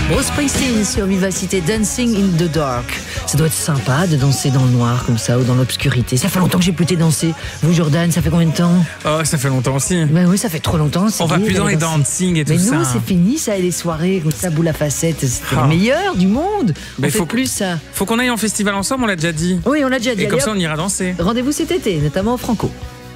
Bruce Springsteen sur Vivacité, Dancing in the Dark. Ça doit être sympa de danser dans le noir comme ça ou dans l'obscurité. Ça fait longtemps que j'ai plus été danser. Vous, Jordan, ça fait combien de temps? Oh, ça fait longtemps aussi. Ben oui, ça fait trop longtemps. On va plus dans les dancing et tout ça. Mais non, c'est fini ça, et les soirées comme ça, boule à facettes. C'était les meilleurs du monde. Mais on fait plus ça. Faut qu'on aille en festival ensemble, on l'a déjà dit. Oui, on l'a déjà dit. Et comme ça, on ira danser. Rendez-vous cet été, notamment au Franco.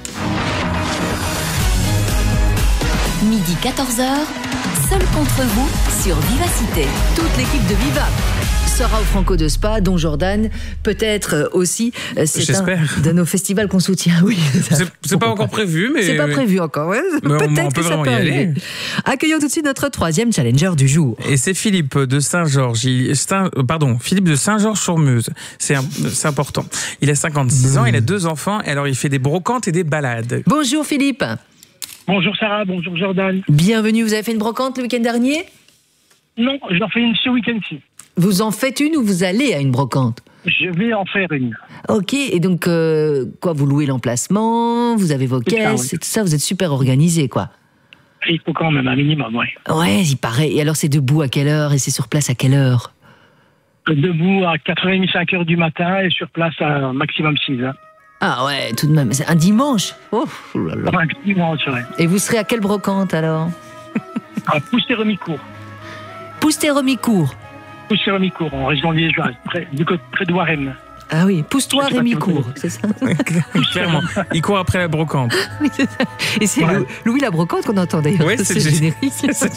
Midi 14h, seul contre vous sur Vivacité. Toute l'équipe de Viva sera au Franco de Spa, dont Jordan peut-être aussi. C'est un de nos festivals qu'on soutient. Oui. C'est pas encore prévu, mais... C'est pas prévu encore, ouais. Peut-être que ça peut arriver. Accueillons tout de suite notre troisième challenger du jour. Et c'est Philippe de Saint-Georges. Philippe de Saint-Georges-sur-Meuse. C'est important. Il a 56 ans, il a 2 enfants, et alors il fait des brocantes et des balades. Bonjour Philippe. Bonjour Sarah, bonjour Jordan. Bienvenue, vous avez fait une brocante le week-end dernier? Non, j'en fais une ce week-end-ci. Vous en faites une ou vous allez à une brocante? Je vais en faire une. Ok, et donc, vous louez l'emplacement, vous avez vos caisses, et tout ça, vous êtes super organisé, quoi. Il faut quand même un minimum, oui. Ouais, il paraît. Et alors, c'est debout à quelle heure et c'est sur place à quelle heure? Debout à 4h30, 5h du matin et sur place à maximum 6h. Ah ouais, tout de même. C'est un dimanche. Oh là là. Un dimanche, ouais. Et vous serez à quelle brocante, alors? À Pousset-Remicourt. Pousset-Remicourt. Pousset-Remicourt, en région liégeoise, près de Waremme. Ah oui, pousse-toi Rémi court, c'est ça? Clairement, il court après la brocante. Oui, c'est ça. Et c'est Louis la brocante qu'on entend d'ailleurs. Oui, c'est générique.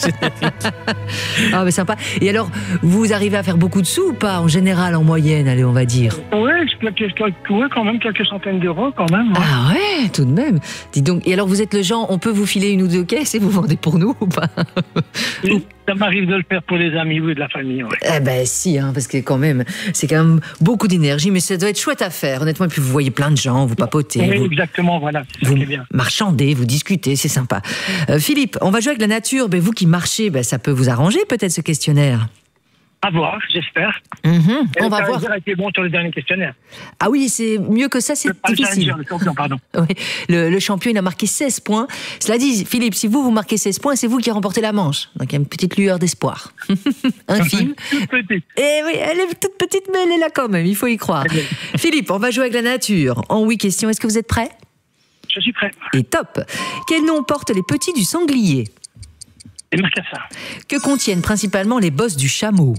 Ah mais sympa. Et alors, vous arrivez à faire beaucoup de sous ou pas, en général, en moyenne, allez, on va dire? Oui, quand même, quelques centaines d'euros quand même. Ouais. Ah ouais, tout de même. Dis donc, et alors vous êtes le genre, on peut vous filer 1 ou 2 caisses et vous vendez pour nous ou pas? Ça m'arrive de le faire pour les amis ou de la famille, ouais. Eh ben si, parce que quand même, c'est quand même beaucoup d'énergie, mais ça doit être chouette à faire, honnêtement. Et puis vous voyez plein de gens, vous papotez. Oui, exactement, voilà, c'est ça qui est bien. Marchandez, vous discutez, c'est sympa. Philippe, on va jouer avec la nature. Vous qui marchez, ça peut vous arranger peut-être ce questionnaire. À voir, j'espère. On va voir. Ça a été bon sur le dernier questionnaire. Ah oui, c'est mieux que ça, c'est difficile. Le champion, pardon. Oui, le champion, il a marqué 16 points. Cela dit, Philippe, si vous marquez 16 points, c'est vous qui remportez la manche. Donc il y a une petite lueur d'espoir. Infime. Toute petite. Et oui, elle est toute petite, mais elle est là quand même, il faut y croire. Philippe, on va jouer avec la nature. En 8 questions, est-ce que vous êtes prêts? Je suis prêt. Et top. Quel nom portent les petits du sanglier? Les marcassins. Que contiennent principalement les bosses du chameau?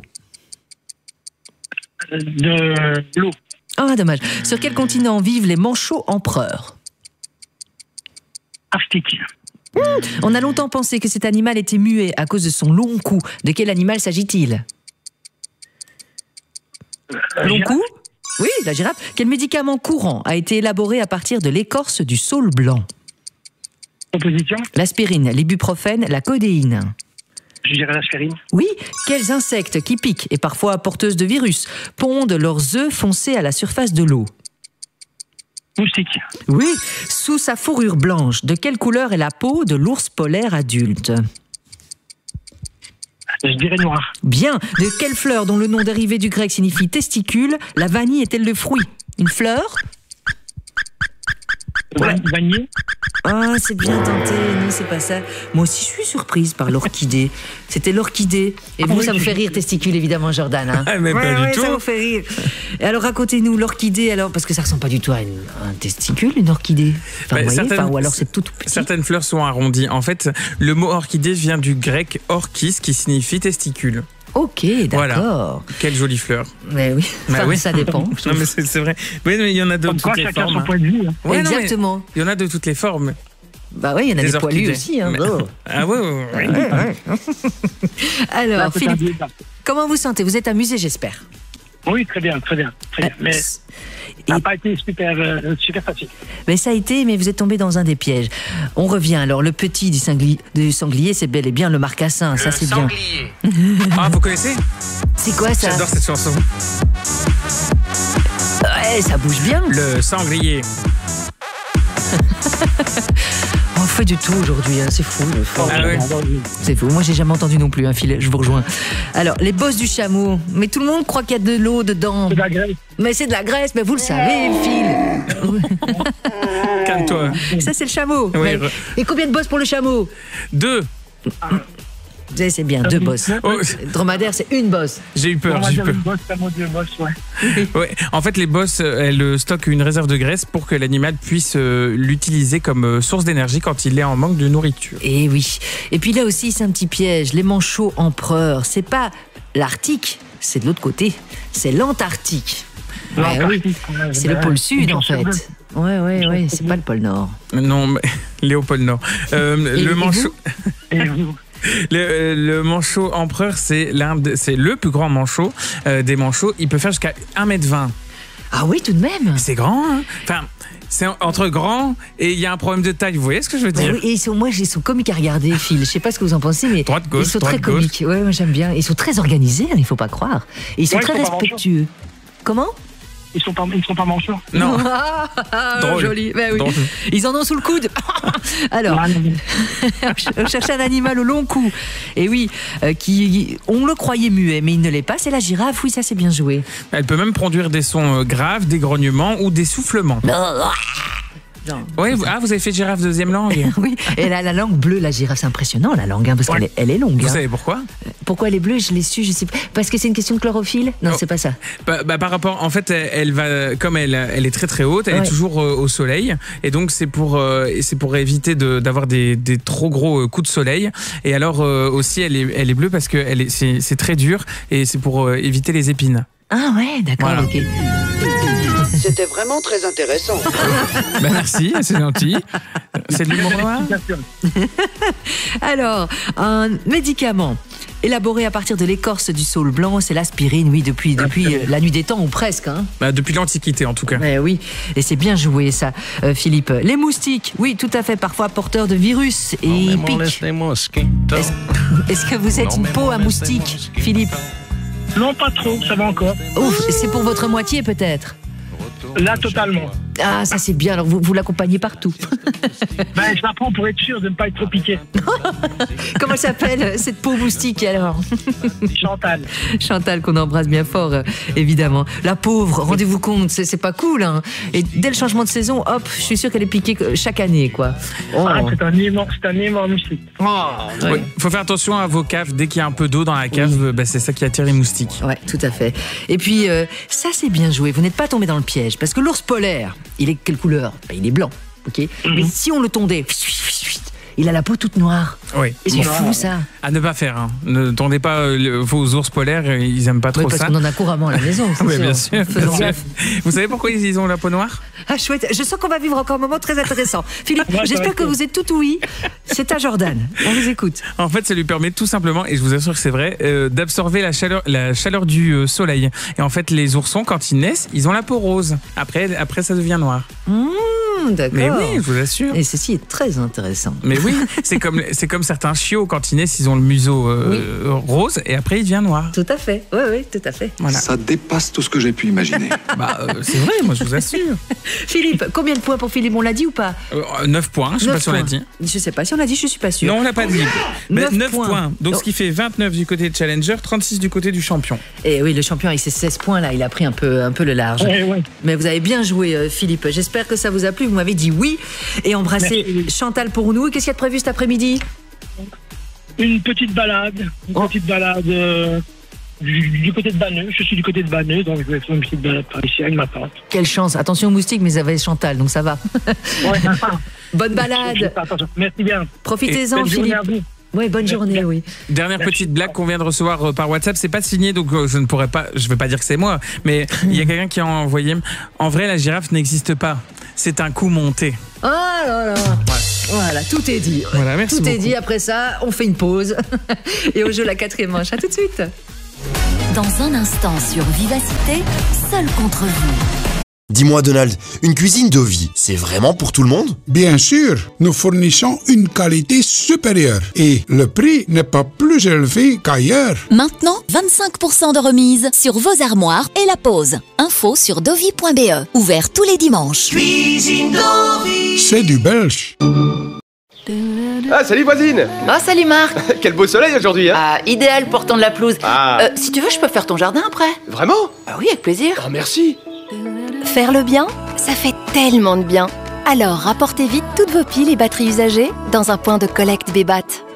De l'eau. Ah, dommage. Sur quel continent vivent les manchots empereurs? Arctique. On a longtemps pensé que cet animal était muet à cause de son long cou. De quel animal s'agit-il? Long cou? Oui, la girafe. Quel médicament courant a été élaboré à partir de l'écorce du saule blanc? Proposition? L'aspirine, l'ibuprofène, la codéine. Je dirais l'aspirine. Oui. Quels insectes qui piquent et parfois porteuses de virus pondent leurs œufs foncés à la surface de l'eau? Moustique. Oui. Sous sa fourrure blanche, de quelle couleur est la peau de l'ours polaire adulte? Je dirais noir. Bien. De quelle fleur dont le nom dérivé du grec signifie testicule, la vanille est-elle le fruit? Une fleur? Vanille. Ah, c'est bien tenté. Non, c'est pas ça. Moi aussi, je suis surprise par l'orchidée. C'était l'orchidée. Et vous, ça vous fait rire, testicule, évidemment, Jordan. Mais pas du tout. Ça vous fait rire. Et alors, racontez-nous l'orchidée, alors, parce que ça ressemble pas du tout à un testicule, une orchidée. Ou alors c'est tout petit. Certaines fleurs sont arrondies. En fait, le mot orchidée vient du grec orchis, qui signifie testicule. Ok, d'accord. Voilà. Quelle jolie fleur. Mais oui, ça dépend. Non, mais c'est vrai. Oui, mais il y en a de toutes les formes. Son point de vue. Ouais, exactement. Il y en a de toutes les formes. Bah oui, il y en a des poilus aussi. Mais... Ah ouais. Alors, Philippe, comment vous sentez? Vous êtes amusé, j'espère. Oui, très bien. Mais ça n'a pas été super facile. Mais ça a été, mais vous êtes tombé dans un des pièges. On revient alors. Le petit du sanglier, c'est bel et bien le marcassin. Ça, c'est bien. Ah, vous connaissez? C'est quoi ça? J'adore cette chanson. Ouais, ça bouge bien. Le sanglier. On fait du tout aujourd'hui, c'est fou. Ouais. C'est fou. Moi, j'ai jamais entendu non plus, Phil. Je vous rejoins. Alors, les bosses du chameau. Mais tout le monde croit qu'il y a de l'eau dedans. C'est de la graisse. Mais c'est de la graisse, mais vous le savez, Phil. Calme-toi. Ça, c'est le chameau. Oui, Et combien de bosses pour le chameau? 2. Vous savez, c'est bien, 2 bosses. Oh, Dromadaire, c'est une bosse. j'ai eu On peur, va j'ai eu dire peur. une bosse, un mot de bosse, ouais. Ouais. En fait, les bosses, elles stockent une réserve de graisse pour que l'animal puisse l'utiliser comme source d'énergie quand il est en manque de nourriture. Et oui. Et puis là aussi, c'est un petit piège. Les manchots empereurs, c'est pas l'Arctique, c'est de l'autre côté. C'est l'Antarctique. Ouais, oui. L'Antarctique, ouais, C'est le pôle sud, en sur fait. deux. Ouais, c'est pas le pôle Nord. Non, mais Léopold Nord. Le manchot. Et vous Le manchot empereur, c'est le plus grand manchot des manchots. Il peut faire jusqu'à 1m20. Ah oui, tout de même. C'est grand, hein. Enfin, c'est entre grand et il y a un problème de taille. Vous voyez ce que je veux dire? Oui, et ils sont comiques à regarder, Phil. Je sais pas ce que vous en pensez, mais Droite, gauche, ils sont droite, très comiques. Ouais, moi j'aime bien. Ils sont très organisés, hein, il faut pas croire. Et ils sont Ouais, très ils sont pas respectueux. Comment? Ils sont pas manchots. Non. Drôle. Joli. Ben oui. Drôle. Ils en ont sous le coude. Alors, Ah, non, on cherchait un animal au long cou. Et oui, on le croyait muet, mais il ne l'est pas. C'est la girafe. Oui, ça c'est bien joué. Elle peut même produire des sons graves, des grognements ou des soufflements. Genre. Oui, vous avez fait girafe deuxième langue. Oui, et elle a la langue bleue, la girafe. C'est impressionnant, la langue, hein, parce Ouais. qu'elle est longue. Vous hein. savez pourquoi? Pourquoi elle est bleue? Je l'ai su, je sais pas. Parce que c'est une question de chlorophylle? Non, Oh. c'est pas ça. Par rapport, en fait, elle va, comme elle est très très haute, elle Ouais. est toujours au soleil, et donc c'est pour éviter d'avoir des trop gros coups de soleil. Et alors aussi, elle est bleue parce que c'est très dur et c'est pour éviter les épines. Ah ouais, d'accord, Voilà. ok. C'était vraiment très intéressant. Ben merci, c'est gentil. C'est de l'humour noir. Alors, un médicament élaboré à partir de l'écorce du saule blanc, c'est l'aspirine, oui, depuis la nuit des temps, ou presque. Hein. Bah, depuis l'Antiquité en tout cas. Ouais, oui, et c'est bien joué ça, Philippe. Les moustiques, oui, tout à fait, parfois porteurs de virus et piquent. Est-ce que vous êtes une peau à moustique, Philippe? Non, pas trop, ça va encore. Ouf, c'est pour votre moitié peut-être? Là, totalement. Ah, ça c'est bien, alors vous l'accompagnez partout. Ben, je la prends pour être sûr de ne pas être trop piqué. Comment elle s'appelle cette peau moustique alors? Chantal. Chantal qu'on embrasse bien fort, évidemment. La pauvre, rendez-vous compte, c'est pas cool. Hein. Et dès le changement de saison, hop, je suis sûre qu'elle est piquée chaque année, quoi. Oh. Ah, c'est un énorme moustique. Oui. Faut faire attention à vos caves. Dès qu'il y a un peu d'eau dans la cave, bah, c'est ça qui attire les moustiques. Ouais, tout à fait. Et puis, ça c'est bien joué. Vous n'êtes pas tombé dans le piège. Parce que l'ours polaire, il est quelle couleur? Ben, il est blanc, ok. Mais si on le tondait, il a la peau toute noire. Oui. Et c'est fou ça. À ne pas faire. Hein. Ne tondez pas vos ours polaires. Ils aiment pas Oui, trop parce ça. qu'on en a couramment à la maison. c'est Oui, sûr. bien sûr. Faisons bien sûr. gaffe. Vous savez pourquoi ils ont la peau noire? Ah chouette, je sens qu'on va vivre encore un moment très intéressant. Philippe, Ouais, ça va j'espère être que cool. vous êtes tout ouïe. C'est à Jordan. On vous écoute. En fait, ça lui permet tout simplement, et je vous assure que c'est vrai, d'absorber la chaleur du soleil. Et en fait, les oursons, quand ils naissent, ils ont la peau rose. Après ça devient noir. D'accord. Mais oui, je vous assure. Et ceci est très intéressant. Mais oui, c'est comme certains chiots, quand ils naissent, ils ont le museau rose et après il devient noir. Tout à fait. Oui, tout à fait. Voilà. Ça dépasse tout ce que j'ai pu imaginer. C'est vrai, moi je vous assure. Philippe, combien de points pour Philippe? On l'a dit ou pas? 9 points, je sais pas 9 si on l'a points. dit. Je sais pas si on l'a dit, je suis pas sûre. Non, on l'a pas dit. Mais 9 9 points. points. Donc Oh. ce qui fait 29 du côté de Challenger, 36 du côté du champion. Et oui, le champion avec ses 16 points là, il a pris un peu le large. Ouais. Mais vous avez bien joué, Philippe. J'espère que ça vous a plu. Vous m'avez dit oui. Et embrassez Merci. Chantal pour nous. Qu'est-ce qu'il y a de prévu cet après-midi? Une petite balade. Du côté de Banneux. Je suis du côté de Banneux, donc je vais faire une petite balade par ici avec ma tante. Quelle chance. Attention aux moustiques, mais vous avez Chantal, donc ça va. Ouais, Bonne balade. Attention. Merci bien. Profitez-en, Bonne journée Philippe. à vous. Oui, bonne journée, oui. Dernière petite blague qu'on vient de recevoir par WhatsApp, c'est pas signé, donc je vais pas dire que c'est moi, mais il y a quelqu'un qui a envoyé. En vrai, la girafe n'existe pas. C'est un coup monté. Oh là là. Voilà, tout est dit. Voilà, merci tout est beaucoup. dit. Après ça, on fait une pause. Et on joue la 4e manche. À tout de suite. Dans un instant sur Vivacité, seul contre vous. Dis-moi Donald, une cuisine de vie, c'est vraiment pour tout le monde? Bien sûr, nous fournissons une qualité supérieure et le prix n'est pas plus élevé qu'ailleurs. Maintenant, 25% de remise sur vos armoires et la pause. Info sur dovi.be. Ouvert tous les dimanches. C'est du belge. Ah, salut voisine. Ah, salut Marc. Quel beau soleil aujourd'hui, hein. Ah, idéal pour tendre la pelouse. Ah. Si tu veux, je peux faire ton jardin après. Vraiment? Ah oui, avec plaisir. Oh, merci. Faire le bien, ça fait tellement de bien. Alors rapportez vite toutes vos piles et batteries usagées dans un point de collecte Bébat.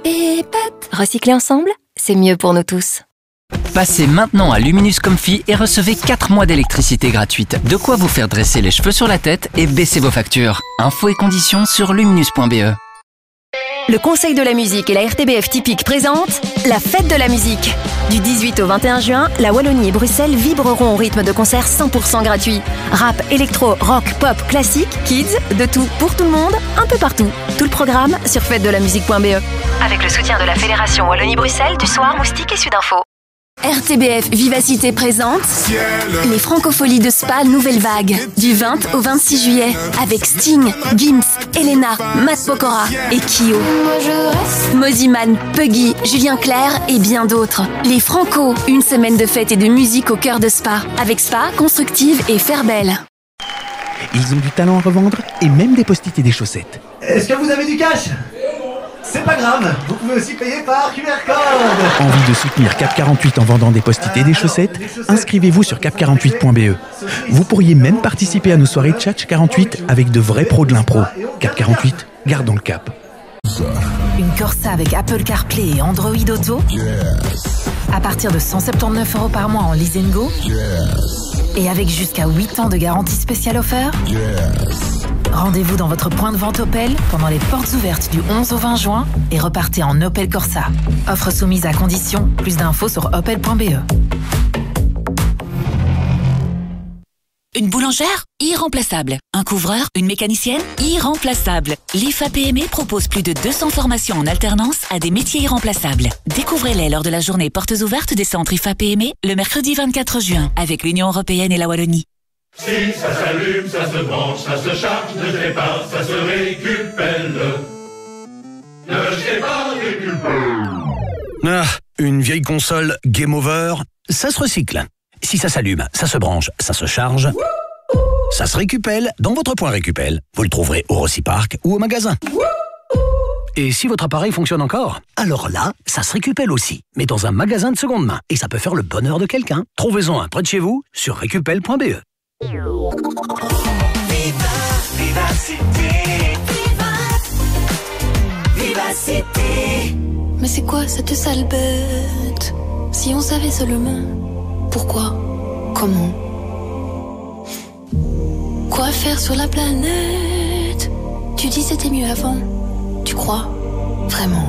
Pépette. Recycler ensemble, c'est mieux pour nous tous. Passez maintenant à Luminous Comfy et recevez 4 mois d'électricité gratuite. De quoi vous faire dresser les cheveux sur la tête et baisser vos factures. Infos et conditions sur luminous.be. Le Conseil de la musique et la RTBF Typique présentent la fête de la musique. Du 18 au 21 juin, la Wallonie et Bruxelles vibreront au rythme de concerts 100% gratuits. Rap, électro, rock, pop, classique, kids, de tout pour tout le monde, un peu partout. Tout le programme sur fêtedelamusique.be. Avec le soutien de la Fédération Wallonie-Bruxelles, du Soir, Moustique et Sudinfo. RTBF Vivacité présente les Francopholies de Spa Nouvelle Vague du 20 au 26 juillet avec Sting, Gims, Elena, Matt Pokora et Kyo. Moziman, Puggy, Julien Clerc et bien d'autres. Les Franco, une semaine de fête et de musique au cœur de Spa avec Spa, Constructive et Fairbelle. Ils ont du talent à revendre et même des post-it et des chaussettes. Est-ce que vous avez du cash ? C'est pas grave, vous pouvez aussi payer par QR code. Envie de soutenir Cap 48 en vendant des post-it et des chaussettes ? Inscrivez-vous sur cap48.be. Vous pourriez même participer à nos soirées Tchatch 48 avec de vrais pros de l'impro. Cap 48, gardons le cap. Une Corsa avec Apple CarPlay et Android Auto. À partir de 179 € par mois en lease and go. Et avec jusqu'à 8 ans de garantie spéciale offert. Rendez-vous dans votre point de vente Opel pendant les portes ouvertes du 11 au 20 juin et repartez en Opel Corsa. Offre soumise à condition. Plus d'infos sur opel.be. Une boulangère ? Irremplaçable. Un couvreur ? Une mécanicienne ? Irremplaçable. L'IFA PME propose plus de 200 formations en alternance à des métiers irremplaçables. Découvrez-les lors de la journée portes ouvertes des centres IFA PME le mercredi 24 juin avec l'Union Européenne et la Wallonie. Si ça s'allume, ça se branche, ça se charge, ne jetez pas, ça se récupère. Ne jetez pas, récupère. Ah, une vieille console Game Over, ça se recycle. Si ça s'allume, ça se branche, ça se charge, ça se récupère dans votre point Récupel. Vous le trouverez au Rocipark ou au magasin. Et si votre appareil fonctionne encore, alors là, ça se récupère aussi, mais dans un magasin de seconde main. Et ça peut faire le bonheur de quelqu'un. Trouvez-en un près de chez vous sur récupel.be. Vivacité. Mais c'est quoi cette sale bête? Si on savait seulement pourquoi, comment, quoi faire sur la planète. Tu dis c'était mieux avant. Tu crois vraiment?